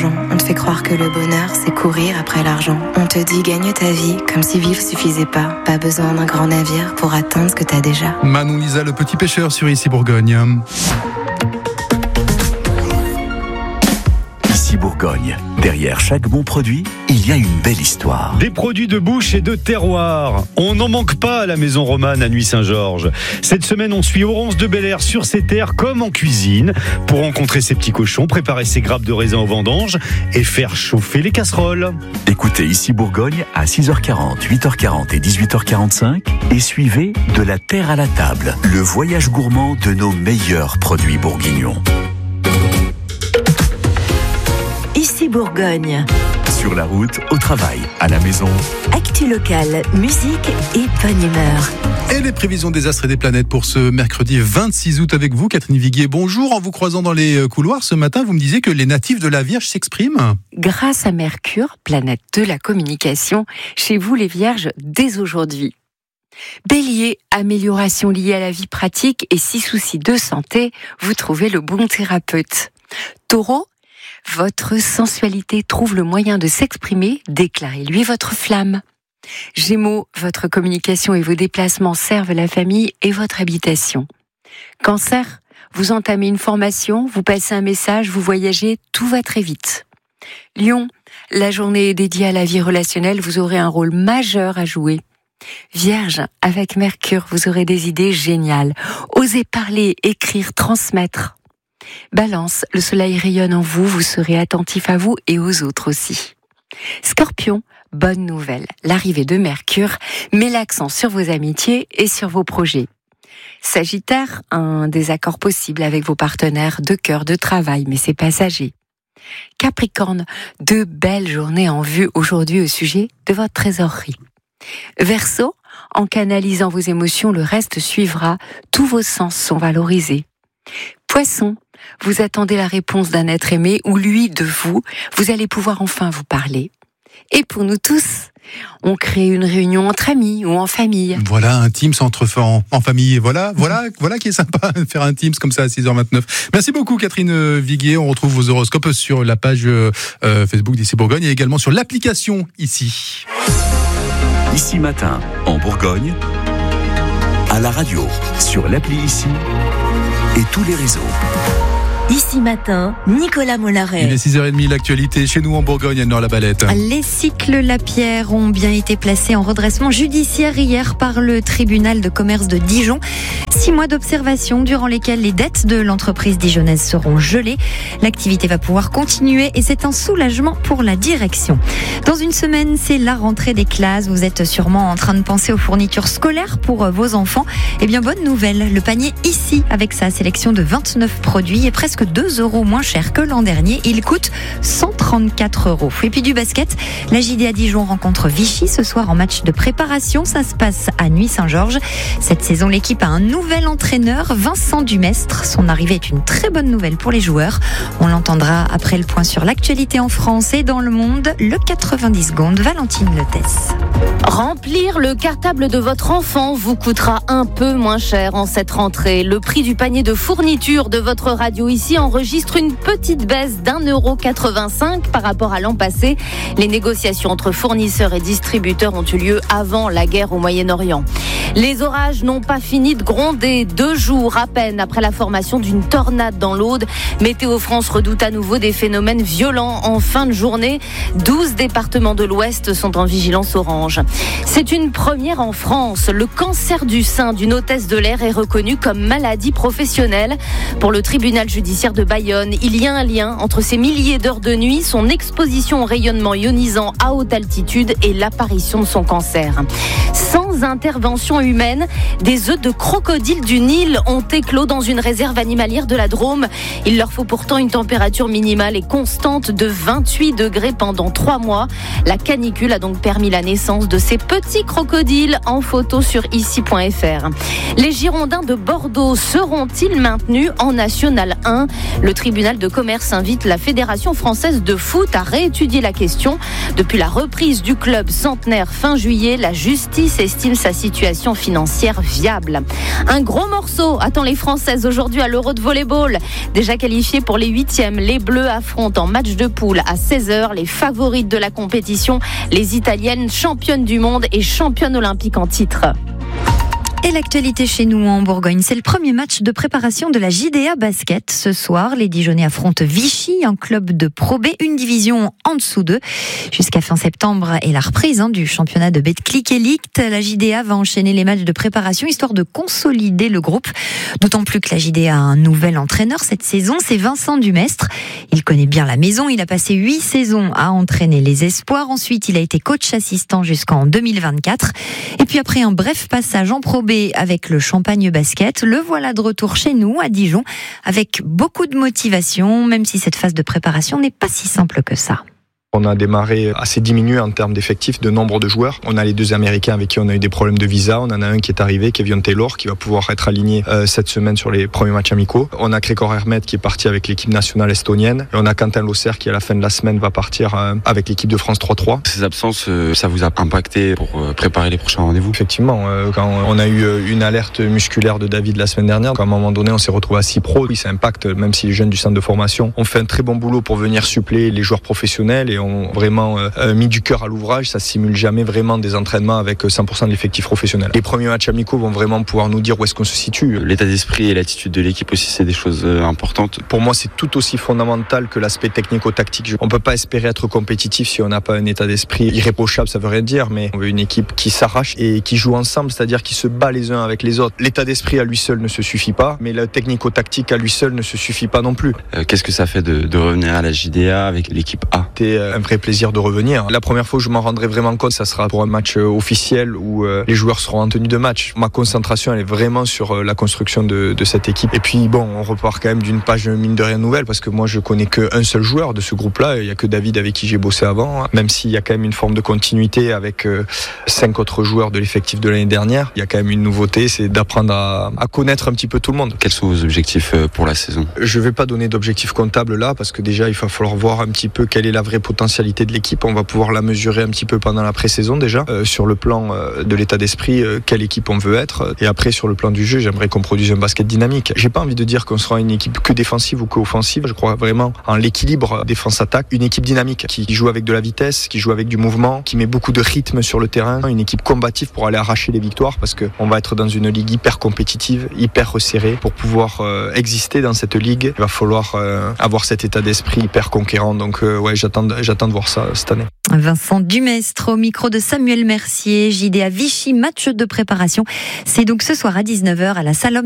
l'argent. On te fait croire que le bonheur, c'est courir après l'argent. On te dit gagne ta vie, comme si vivre suffisait pas. Pas besoin d'un grand navire pour atteindre ce que t'as déjà. Manon Lisa, le petit pêcheur sur Ici Bourgogne. Ici Bourgogne. Derrière chaque bon produit, il y a une belle histoire. Des produits de bouche et de terroir. On n'en manque pas à la Maison Romane à Nuit-Saint-Georges. Cette semaine, on suit Aurence de Belair sur ses terres comme en cuisine pour rencontrer ses petits cochons, préparer ses grappes de raisin aux vendanges et faire chauffer les casseroles. Écoutez Ici Bourgogne à 6h40, 8h40 et 18h45 et suivez De la terre à la table, le voyage gourmand de nos meilleurs produits bourguignons. Ici Bourgogne. Sur la route, au travail, à la maison. Actu locale, musique et bonne humeur. Et les prévisions des astres et des planètes pour ce mercredi 26 août avec vous, Catherine Viguier. Bonjour, en vous croisant dans les couloirs ce matin, vous me disiez que les natifs de la Vierge s'expriment. Grâce à Mercure, planète de la communication, chez vous les Vierges, dès aujourd'hui. Bélier, amélioration liée à la vie pratique et si souci de santé, vous trouvez le bon thérapeute. Taureau, votre sensualité trouve le moyen de s'exprimer, déclarez-lui votre flamme. Gémeaux, votre communication et vos déplacements servent la famille et votre habitation. Cancer, vous entamez une formation, vous passez un message, vous voyagez, tout va très vite. Lion, la journée est dédiée à la vie relationnelle, vous aurez un rôle majeur à jouer. Vierge, avec Mercure, vous aurez des idées géniales. Osez parler, écrire, transmettre. Balance, le soleil rayonne en vous, vous serez attentif à vous et aux autres aussi. Scorpion, bonne nouvelle, l'arrivée de Mercure met l'accent sur vos amitiés et sur vos projets. Sagittaire, un désaccord possible avec vos partenaires de cœur, de travail, mais c'est passager. Capricorne, de belles journées en vue aujourd'hui au sujet de votre trésorerie. Verseau, en canalisant vos émotions, le reste suivra, tous vos sens sont valorisés. Poisson, vous attendez la réponse d'un être aimé ou lui de vous, vous allez pouvoir enfin vous parler. Et pour nous tous, on crée une réunion entre amis ou en famille. Voilà, un Teams en famille. Voilà qui est sympa, faire un Teams comme ça à 6h29. Merci beaucoup Catherine Viguier. On retrouve vos horoscopes sur la page Facebook d'Ici Bourgogne et également sur l'application Ici. Ici Matin, en Bourgogne, à la radio, sur l'appli Ici et tous les réseaux. Ici Matin, Nicolas Mollaret. Il est 6h30, l'actualité chez nous en Bourgogne, à Nord-la-Balette. Les cycles Lapierre ont bien été placés en redressement judiciaire hier par le tribunal de commerce de Dijon. 6 mois d'observation durant lesquels les dettes de l'entreprise dijonnaise seront gelées. L'activité va pouvoir continuer et c'est un soulagement pour la direction. Dans une semaine, c'est la rentrée des classes. Vous êtes sûrement en train de penser aux fournitures scolaires pour vos enfants. Eh bien, bonne nouvelle, le panier Ici, avec sa sélection de 29 produits, est presque 2 € moins cher que l'an dernier. Il coûte 134 €. Et puis du basket, la JDA Dijon rencontre Vichy ce soir en match de préparation. Ça se passe à Nuit-Saint-Georges. Cette saison, l'équipe a un nouvel entraîneur, Vincent Dumestre. Son arrivée est une très bonne nouvelle pour les joueurs. On l'entendra après le point sur l'actualité en France et dans le monde. Le 90 secondes, Valentine Lettès. Remplir le cartable de votre enfant vous coûtera un peu moins cher en cette rentrée. Le prix du panier de fourniture de votre radio Ici enregistre une petite baisse d'1,85 € par rapport à l'an passé. Les négociations entre fournisseurs et distributeurs ont eu lieu avant la guerre au Moyen-Orient. Les orages n'ont pas fini de gronder. 2 jours à peine après la formation d'une tornade dans l'Aude, Météo France redoute à nouveau des phénomènes violents en fin de journée. 12 départements de l'Ouest sont en vigilance orange. C'est une première en France. Le cancer du sein d'une hôtesse de l'air est reconnu comme maladie professionnelle. Pour le tribunal judiciaire de Bayonne, il y a un lien entre ces milliers d'heures de nuit, son exposition au rayonnement ionisant à haute altitude et l'apparition de son cancer. Sans intervention humaine, des œufs de crocodile du Nil ont éclos dans une réserve animalière de la Drôme. Il leur faut pourtant une température minimale et constante de 28 degrés pendant 3 mois. La canicule a donc permis la naissance de ces petits crocodiles en photo sur ici.fr. Les Girondins de Bordeaux seront-ils maintenus en National 1 ? Le tribunal de commerce invite la Fédération française de foot à réétudier la question. Depuis la reprise du club centenaire fin juillet, la justice estime estime sa situation financière viable. Un gros morceau attend les Françaises aujourd'hui à l'Euro de volleyball. Déjà qualifiés pour les 8e, les Bleus affrontent en match de poule à 16h les favorites de la compétition, les Italiennes championnes du monde et championnes olympiques en titre. Et l'actualité chez nous en Bourgogne, c'est le premier match de préparation de la JDA Basket. Ce soir, les Dijonais affrontent Vichy, un club de Pro B, une division en dessous d'eux. Jusqu'à fin septembre et la reprise du championnat de Betclic Elite, la JDA va enchaîner les matchs de préparation histoire de consolider le groupe. D'autant plus que la JDA a un nouvel entraîneur cette saison, c'est Vincent Dumestre. Il connaît bien la maison, il a passé 8 saisons à entraîner les espoirs. Ensuite, il a été coach assistant jusqu'en 2024. Et puis après un bref passage en Pro B avec le Champagne Basket, le voilà de retour chez nous à Dijon avec beaucoup de motivation, même si cette phase de préparation n'est pas si simple que ça. On a démarré assez diminué en termes d'effectifs, de nombre de joueurs. On a les 2 Américains avec qui on a eu des problèmes de visa. On en a un qui est arrivé, Kevin Taylor, qui va pouvoir être aligné cette semaine sur les premiers matchs amicaux. On a Gregor Hermet qui est parti avec l'équipe nationale estonienne. Et on a Quentin Losser qui, à la fin de la semaine, va partir avec l'équipe de France 3-3. Ces absences, ça vous a impacté pour préparer les prochains rendez-vous ? Effectivement, quand on a eu une alerte musculaire de David la semaine dernière, quand à un moment donné on s'est retrouvé à 6 pros, oui, ça impacte, même si les jeunes du centre de formation ont fait un très bon boulot pour venir suppléer les joueurs professionnels et ont vraiment mis du cœur à l'ouvrage. Ça simule jamais vraiment des entraînements avec 100% de l'effectif professionnel. Les premiers matchs amicaux vont vraiment pouvoir nous dire où est-ce qu'on se situe. L'état d'esprit et l'attitude de l'équipe aussi, c'est des choses importantes. Pour moi, c'est tout aussi fondamental que l'aspect technico-tactique. On peut pas espérer être compétitif si on n'a pas un état d'esprit irréprochable, ça veut rien dire, mais on veut une équipe qui s'arrache et qui joue ensemble, c'est-à-dire qui se bat les uns avec les autres. L'état d'esprit à lui seul ne se suffit pas, mais le technico-tactique à lui seul ne se suffit pas non plus. Qu'est-ce que ça fait de revenir à la JDA avec l'équipe A ? C'était un vrai plaisir de revenir. La première fois où je m'en rendrai vraiment compte, ça sera pour un match officiel où les joueurs seront en tenue de match. Ma concentration, elle est vraiment sur la construction de cette équipe. Et puis bon, on repart quand même d'une page mine de rien nouvelle, parce que moi je connais qu'un seul joueur de ce groupe-là. Il y a que David avec qui j'ai bossé avant, même s'il y a quand même une forme de continuité avec 5 autres joueurs de l'effectif de l'année dernière. Il y a quand même une nouveauté, c'est d'apprendre à connaître un petit peu tout le monde. Quels sont vos objectifs pour la saison ? Je vais pas donner d'objectifs comptables là, parce que déjà il va falloir voir un petit peu quelle est la vraie potentialité de l'équipe. On va pouvoir la mesurer un petit peu pendant la pré-saison déjà, sur le plan de l'état d'esprit, quelle équipe on veut être, et après sur le plan du jeu, j'aimerais qu'on produise un basket dynamique. J'ai pas envie de dire qu'on sera une équipe que défensive ou que offensive, je crois vraiment en l'équilibre défense-attaque, une équipe dynamique qui joue avec de la vitesse, qui joue avec du mouvement, qui met beaucoup de rythme sur le terrain, une équipe combative pour aller arracher les victoires, parce qu'on va être dans une ligue hyper compétitive, hyper resserrée. Pour pouvoir exister dans cette ligue, il va falloir avoir cet état d'esprit hyper conquérant, donc ouais, j'attends de voir ça cette année. Vincent Dumestre au micro de Samuel Mercier, JDA Vichy, match de préparation. C'est donc ce soir à 19h à la Salle